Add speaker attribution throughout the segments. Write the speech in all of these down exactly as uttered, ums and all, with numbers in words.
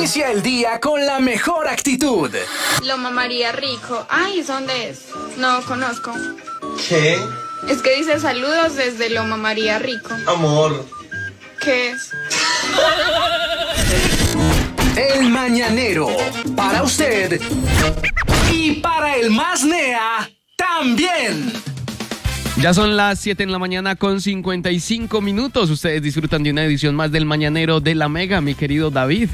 Speaker 1: Inicia el día con la mejor actitud.
Speaker 2: Loma María Rico. Ay, ¿dónde es? No conozco.
Speaker 3: ¿Qué?
Speaker 2: Es que dice saludos desde Loma María Rico.
Speaker 3: Amor.
Speaker 2: ¿Qué es?
Speaker 1: El Mañanero. Para usted. Y para el más nea, también.
Speaker 4: Ya son las siete en la mañana con cincuenta y cinco minutos. Ustedes disfrutan de una edición más del Mañanero de la Mega, mi querido David.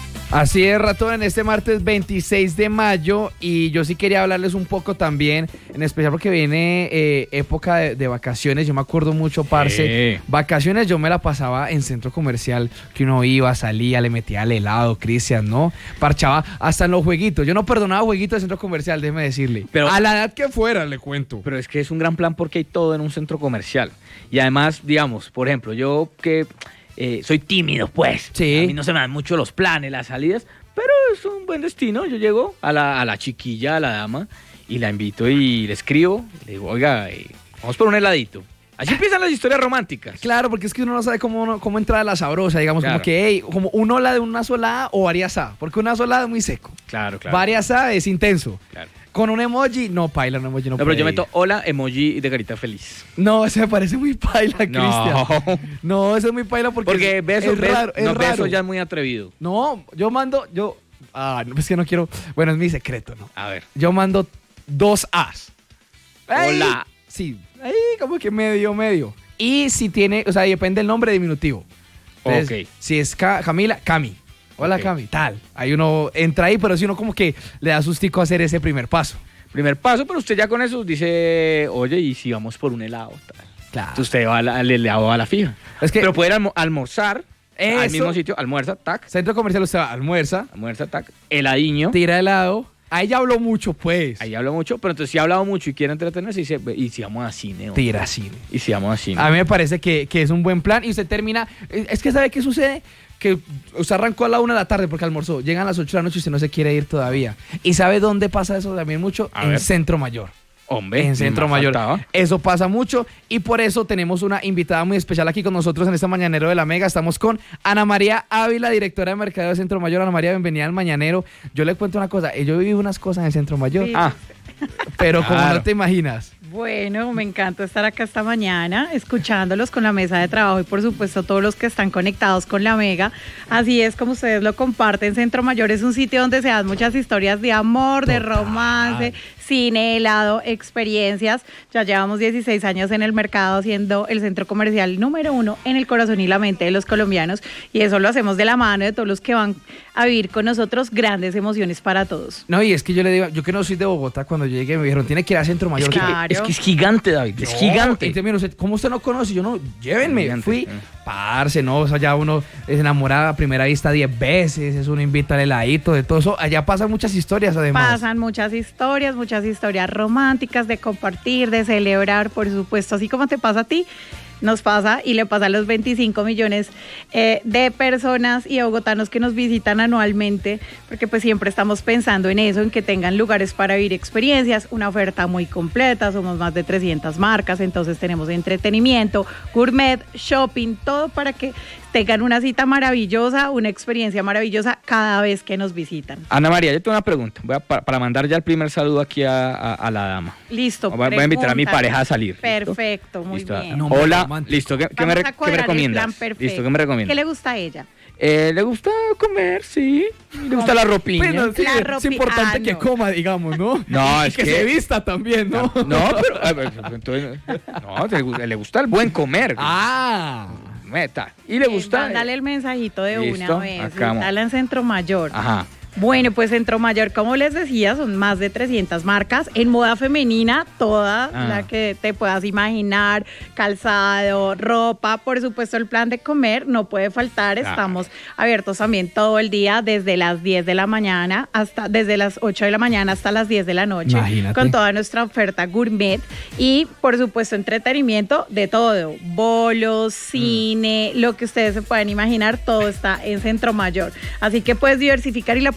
Speaker 5: Así es, ratón, en este martes veintiséis de mayo, y yo sí quería hablarles un poco también, en especial porque viene eh, época de, de vacaciones. Yo me acuerdo mucho, parce,
Speaker 4: Eh.
Speaker 5: vacaciones yo me la pasaba en centro comercial, que uno iba, salía, le metía al helado, Cristian, ¿no? Parchaba hasta en los jueguitos. Yo no perdonaba jueguitos de centro comercial, déjeme decirle.
Speaker 6: Pero-
Speaker 5: a la edad que fuera, le cuento.
Speaker 6: Pero es que es un gran plan porque hay todo en un centro comercial. Y además, digamos, por ejemplo, yo que eh, soy tímido, pues.
Speaker 5: Sí.
Speaker 6: A mí no se me dan mucho los planes, las salidas, pero es un buen destino. Yo llego a la, a la chiquilla, a la dama, y la invito y le escribo. Le digo, oiga, eh, vamos por un heladito. Así empiezan las historias románticas.
Speaker 5: Claro, porque es que uno no sabe cómo, cómo entrar a la sabrosa, digamos,
Speaker 6: Claro.
Speaker 5: como que, hey, como un hola de una sola A o varias A, porque una sola A es muy seco.
Speaker 6: Claro, claro.
Speaker 5: Varias A es intenso.
Speaker 6: Claro.
Speaker 5: Con un emoji, no, paila, un emoji no
Speaker 6: No, pero
Speaker 5: puede
Speaker 6: yo
Speaker 5: ir.
Speaker 6: meto hola, emoji de carita feliz.
Speaker 5: No, ese me parece muy paila, Cristian.
Speaker 6: No.
Speaker 5: No, ese es muy paila porque,
Speaker 6: Porque
Speaker 5: es,
Speaker 6: beso,
Speaker 5: es
Speaker 6: beso-
Speaker 5: raro, es
Speaker 6: no,
Speaker 5: raro.
Speaker 6: beso ya es muy atrevido.
Speaker 5: No, yo mando, yo... Ah, no, es que no quiero... Bueno, es mi secreto, ¿no?
Speaker 6: A ver.
Speaker 5: Yo mando dos As. Ahí,
Speaker 6: Hola.
Speaker 5: Sí, ahí como que medio, medio. Y si tiene, o sea, depende del nombre diminutivo. Entonces,
Speaker 6: Ok.
Speaker 5: si es Ca- Camila, Cami. Hola,
Speaker 6: Ok.
Speaker 5: Cami, tal. Ahí uno entra ahí, pero si uno como que le da sustico a hacer ese primer paso.
Speaker 6: Primer paso, pero usted ya con eso dice, oye, ¿y si vamos por un helado? Tal.
Speaker 5: Claro.
Speaker 6: Entonces usted va al, al helado a la fija.
Speaker 5: Es que-
Speaker 6: Pero puede ir a almo- almorzar al
Speaker 5: Eso.
Speaker 6: mismo sitio, almuerza, tac,
Speaker 5: Centro comercial, usted va, almuerza,
Speaker 6: almuerza, tac, heladiño.
Speaker 5: tira helado. Ahí ya habló mucho, pues.
Speaker 6: Ahí habla mucho, pero entonces si ha hablado mucho y quiere entretenerse, dice, "Ve, ¿y si vamos a cine? hombre?
Speaker 5: Tira cine.
Speaker 6: ¿Y si vamos a cine?
Speaker 5: A mí me parece que, que es un buen plan y usted termina... Es que ¿sabe qué sucede? Que usted arrancó a la una de la tarde porque almorzó. Llegan a las ocho de la noche y usted no se quiere ir todavía. ¿Y sabe dónde pasa eso también mucho?
Speaker 6: A
Speaker 5: en
Speaker 6: ver.
Speaker 5: Centro Mayor.
Speaker 6: Hombre,
Speaker 5: En
Speaker 6: ni
Speaker 5: Centro
Speaker 6: más
Speaker 5: Mayor.
Speaker 6: faltaba.
Speaker 5: Eso pasa mucho y por eso tenemos una invitada muy especial aquí con nosotros en este Mañanero de la Mega. Estamos con Ana María Ávila, directora de Mercadeo de Centro Mayor. Ana María, bienvenida al Mañanero. Yo le cuento una cosa. Yo viví unas cosas en Centro Mayor,
Speaker 7: Sí.
Speaker 6: Ah,
Speaker 5: pero como
Speaker 6: Claro.
Speaker 5: no te imaginas.
Speaker 7: Bueno, me encanta estar acá esta mañana escuchándolos con la mesa de trabajo y por supuesto todos los que están conectados con la Mega. Así es como ustedes lo comparten. Centro Mayor es un sitio donde se dan muchas historias de amor, de romance, cine, helado, experiencias. Ya llevamos dieciséis años en el mercado siendo el centro comercial número uno en el corazón y la mente de los colombianos y eso lo hacemos de la mano de todos los que van a vivir con nosotros grandes emociones para todos.
Speaker 5: No, y es que yo le digo, yo que no soy de Bogotá, cuando llegué me dijeron, tiene que ir a Centro Mayor.
Speaker 6: es que,
Speaker 7: Claro.
Speaker 6: es que es gigante, David, es
Speaker 5: No,
Speaker 6: gigante.
Speaker 5: entonces, mira, usted, ¿cómo usted no conoce? Yo no, llévenme.
Speaker 6: Gigante,
Speaker 5: Fui,
Speaker 6: sí.
Speaker 5: parce, no, o sea, ya uno es enamorada a primera vista diez veces, es uno invita al heladito, de todo eso. Allá pasan muchas historias, además.
Speaker 7: Pasan muchas historias, muchas historias románticas de compartir, de celebrar, por supuesto, así como te pasa a ti, nos pasa y le pasa a los veinticinco millones eh, de personas y bogotanos que nos visitan anualmente, porque pues siempre estamos pensando en eso, en que tengan lugares para vivir experiencias, una oferta muy completa, somos más de trescientas marcas, entonces tenemos entretenimiento, gourmet, shopping, todo para que tengan una cita maravillosa, una experiencia maravillosa cada vez que nos visitan.
Speaker 6: Ana María, yo tengo una pregunta. Voy a, para, para mandar ya el primer saludo aquí a, a- a la dama.
Speaker 7: Listo.
Speaker 6: Voy a- voy a invitar a mi
Speaker 7: pregúntale.
Speaker 6: pareja a salir. ¿listo?
Speaker 7: Perfecto, muy
Speaker 6: Listo.
Speaker 7: bien.
Speaker 5: No, muy
Speaker 6: Hola,
Speaker 5: romántico.
Speaker 6: listo. ¿Qué, qué me,
Speaker 7: Vamos
Speaker 6: re-
Speaker 7: a
Speaker 6: qué me
Speaker 7: cuadrar el
Speaker 6: recomiendas?
Speaker 7: plan perfecto.
Speaker 6: Listo, ¿qué me recomiendas?
Speaker 7: ¿Qué le gusta a ella?
Speaker 6: Eh, le gusta comer, sí. Le gusta la ropiña.
Speaker 5: Bueno, sí,
Speaker 7: La
Speaker 5: es
Speaker 7: ropi-
Speaker 5: importante
Speaker 7: ah,
Speaker 5: que
Speaker 7: no.
Speaker 5: coma, digamos, ¿no?
Speaker 6: No,
Speaker 5: Y
Speaker 6: es
Speaker 5: que,
Speaker 6: que-
Speaker 5: se vista también, ¿no?
Speaker 6: No, pero a ver, entonces, no, le gusta, le gusta el buen comer.
Speaker 5: Ah.
Speaker 6: Meta. Y le gusta.
Speaker 7: Dale el mensajito de
Speaker 6: Listo,
Speaker 7: una vez.
Speaker 6: acá vamos.
Speaker 7: Dale en Centro Mayor.
Speaker 6: Ajá.
Speaker 7: Bueno, pues Centro Mayor, como les decía, son más de trescientas marcas en moda femenina, toda
Speaker 6: Ah.
Speaker 7: la que te puedas imaginar, calzado, ropa, por supuesto el plan de comer no puede faltar,
Speaker 6: Claro.
Speaker 7: estamos abiertos también todo el día desde las diez de la mañana hasta desde las ocho de la mañana hasta las diez de la noche,
Speaker 5: Imagínate.
Speaker 7: con toda nuestra oferta gourmet y por supuesto entretenimiento de todo, bolos, cine, lo que ustedes se puedan imaginar, todo está en Centro Mayor, así que puedes diversificar y la puedes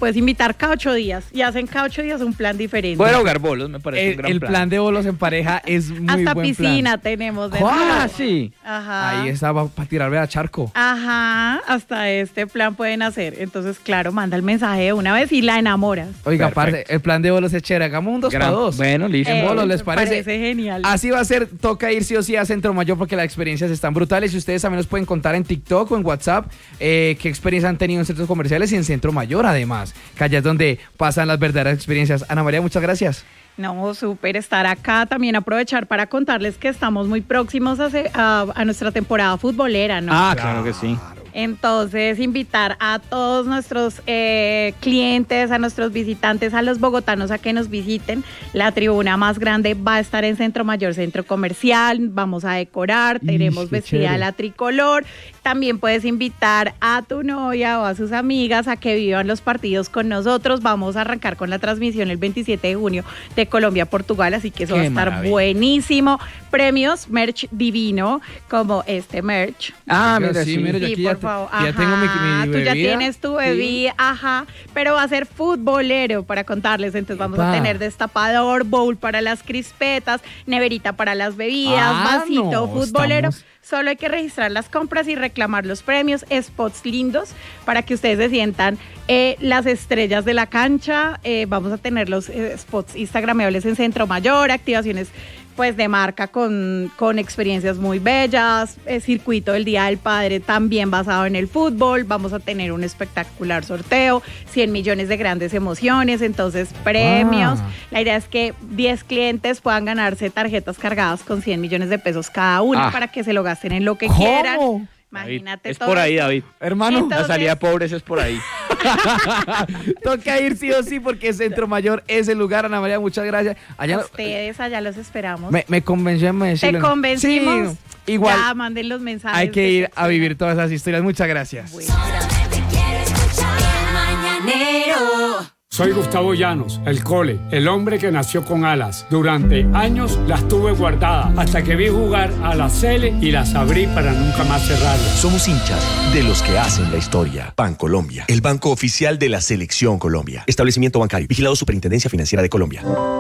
Speaker 7: puedes invitar cada ocho días y hacen cada ocho días un plan diferente.
Speaker 6: Voy a jugar bolos, me parece un
Speaker 5: El,
Speaker 6: gran
Speaker 5: el
Speaker 6: plan.
Speaker 5: plan de bolos en pareja es muy
Speaker 7: Hasta
Speaker 5: buen
Speaker 7: piscina
Speaker 5: plan.
Speaker 7: tenemos. de
Speaker 6: Ah,
Speaker 7: todo.
Speaker 6: sí.
Speaker 7: Ajá.
Speaker 5: Ahí está para tirarle a charco.
Speaker 7: Ajá, hasta este plan pueden hacer. Entonces, claro, manda el mensaje de una vez y la enamoras.
Speaker 5: Oiga,
Speaker 6: Perfecto.
Speaker 5: aparte, el plan de bolos es chévere. Hagamos un dos para
Speaker 6: Gran-
Speaker 5: dos.
Speaker 6: Bueno, listo.
Speaker 5: En
Speaker 7: Eh,
Speaker 5: bolos, ¿les
Speaker 7: me
Speaker 5: parece?
Speaker 7: parece genial.
Speaker 5: Así va a ser, toca ir sí o sí a Centro Mayor porque las experiencias están brutales y ustedes también nos pueden contar en TikTok o en WhatsApp eh, qué experiencias han tenido en centros comerciales y en Centro Mayor además, que allá es donde pasan las verdaderas experiencias. Ana María, muchas gracias.
Speaker 7: No, súper estar acá. También aprovechar para contarles que estamos muy próximos a, se- a- a nuestra temporada futbolera, ¿no?
Speaker 6: Ah, claro que sí.
Speaker 7: Entonces, invitar a todos nuestros eh, clientes, a nuestros visitantes, a los bogotanos a que nos visiten. La tribuna más grande va a estar en Centro Mayor, Centro Comercial. Vamos a decorar,
Speaker 5: Ish,
Speaker 7: tenemos
Speaker 5: qué
Speaker 7: vestida
Speaker 5: chévere.
Speaker 7: la tricolor. También puedes invitar a tu novia o a sus amigas a que vivan los partidos con nosotros. Vamos a arrancar con la transmisión el veintisiete de junio de Colombia-Portugal, así que eso
Speaker 6: Qué
Speaker 7: va a estar
Speaker 6: maravilla.
Speaker 7: buenísimo. Premios, merch divino, como este merch.
Speaker 6: Ah,
Speaker 5: Oiga,
Speaker 6: mira,
Speaker 5: sí,
Speaker 6: sí.
Speaker 5: mira, yo
Speaker 7: Sí,
Speaker 5: aquí
Speaker 7: por
Speaker 5: ya, te-
Speaker 7: favor.
Speaker 5: ya tengo mi, mi
Speaker 7: Ajá, tú ya
Speaker 5: bebida.
Speaker 7: tienes tu bebida, ajá, pero va a ser futbolero para contarles. Entonces vamos
Speaker 5: Epa.
Speaker 7: a tener destapador, bowl para las crispetas, neverita para las bebidas,
Speaker 5: Ah,
Speaker 7: vasito
Speaker 5: no,
Speaker 7: futbolero.
Speaker 5: estamos-
Speaker 7: Solo hay que registrar las compras y reclamar los premios, spots lindos para que ustedes se sientan eh, las estrellas de la cancha. Eh, vamos a tener los eh, spots instagramables en Centro Mayor, activaciones pues de marca con, con experiencias muy bellas, eh, circuito del Día del Padre también basado en el fútbol, vamos a tener un espectacular sorteo, cien millones de grandes emociones, entonces premios.
Speaker 5: Wow.
Speaker 7: La idea es que diez clientes puedan ganarse tarjetas cargadas con cien millones de pesos cada una
Speaker 6: Ah.
Speaker 7: para que se lo gasten en lo que
Speaker 5: ¿Cómo?
Speaker 7: quieran.
Speaker 6: David,
Speaker 7: Imagínate
Speaker 6: es
Speaker 7: todo
Speaker 6: por ahí,
Speaker 7: esto.
Speaker 6: David.
Speaker 5: Hermano,
Speaker 7: Entonces-
Speaker 6: La salida de pobres es por ahí.
Speaker 5: toca ir sí o sí porque Centro Mayor es el lugar. Ana María, muchas gracias. Allá,
Speaker 7: A ustedes allá los esperamos.
Speaker 5: me, me convenció en
Speaker 7: ¿Te
Speaker 5: decirlo.
Speaker 7: convencimos?
Speaker 5: Sí, igual
Speaker 7: Ya, manden los mensajes.
Speaker 5: hay que
Speaker 7: de
Speaker 5: ir a
Speaker 7: texto.
Speaker 5: vivir todas esas historias. Muchas gracias.
Speaker 7: Bueno,
Speaker 3: Soy Gustavo Llanos, el Cole, el hombre que nació con alas. Durante años las tuve guardadas hasta que vi jugar a la Cele y las abrí para nunca más cerrarlas.
Speaker 8: Somos hinchas de los que hacen la historia. Bancolombia, el banco oficial de la Selección Colombia. Establecimiento bancario, vigilado Superintendencia Financiera de Colombia.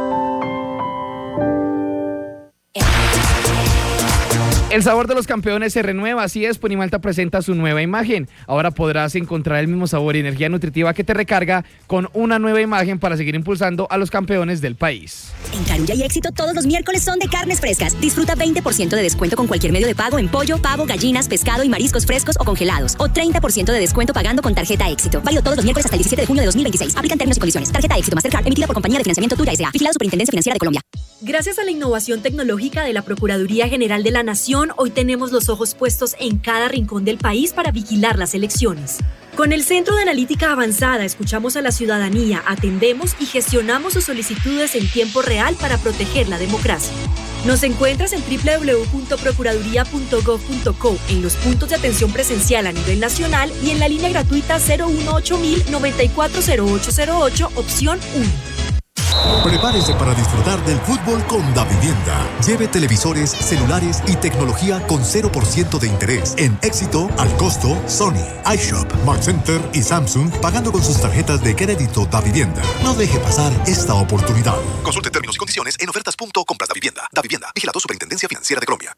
Speaker 5: El sabor de los campeones se renueva, así es, Ponimalta presenta su nueva imagen. Ahora podrás encontrar el mismo sabor y energía nutritiva que te recarga con una nueva imagen para seguir impulsando a los campeones del país.
Speaker 9: En Carulla y Éxito todos los miércoles son de carnes frescas. Disfruta veinte por ciento de descuento con cualquier medio de pago en pollo, pavo, gallinas, pescado y mariscos frescos o congelados. O treinta por ciento de descuento pagando con tarjeta Éxito. Válido todos los miércoles hasta el diecisiete de junio de dos mil veintiséis. Aplican términos y condiciones. Tarjeta Éxito Mastercard emitida por Compañía de Financiamiento Tuya S A. Vigilado Superintendencia Financiera de Colombia.
Speaker 10: Gracias a la innovación tecnológica de la Procuraduría General de la Nación, hoy tenemos los ojos puestos en cada rincón del país para vigilar las elecciones. Con el Centro de Analítica Avanzada escuchamos a la ciudadanía, atendemos y gestionamos sus solicitudes en tiempo real para proteger la democracia. Nos encuentras en doble u doble u doble u punto procuraduría punto gov punto co, en los puntos de atención presencial a nivel nacional y en la línea gratuita cero uno ocho mil noventa y cuatro cero ocho cero ocho, opción uno.
Speaker 11: Prepárese para disfrutar del fútbol con Davivienda. Lleve televisores, celulares y tecnología con cero por ciento de interés. En Éxito, al costo, Sony, iShop, Mark Center y Samsung, pagando con sus tarjetas de crédito Davivienda. No deje pasar esta oportunidad. Consulte términos y condiciones en ofertas punto compras Davivienda. Davivienda, vigilado Superintendencia Financiera de Colombia.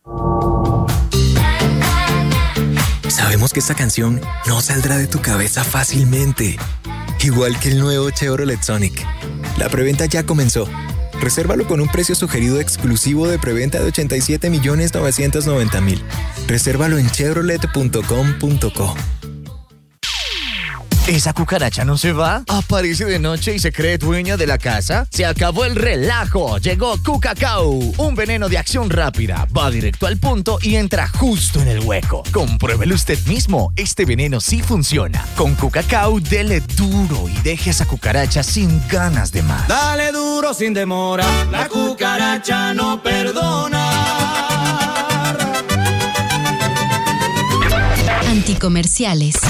Speaker 12: Sabemos que esta canción no saldrá de tu cabeza fácilmente. Igual que el nuevo Chevrolet Sonic. La preventa ya comenzó. Resérvalo con un precio sugerido exclusivo de preventa de ochenta y siete millones novecientos noventa mil. Resérvalo en chevrolet punto com punto co.
Speaker 13: ¿Esa cucaracha no se va? ¿Aparece de noche y se cree dueña de la casa? Se acabó el relajo. Llegó Cucacao, un veneno de acción rápida. Va directo al punto y entra justo en el hueco. Compruébelo usted mismo. Este veneno sí funciona. Con Cucacao, dele duro y deje a esa cucaracha sin ganas de más.
Speaker 14: Dale duro sin demora. La cucaracha no perdona.
Speaker 15: Anticomerciales.